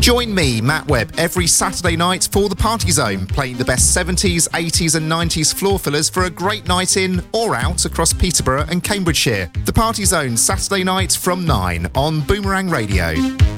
Join me, Matt Webb, every Saturday night for The Party Zone, playing the best 70s, 80s and 90s floor fillers for a great night in or out across Peterborough and Cambridgeshire. The Party Zone, Saturday night from 9 on Boomerang Radio.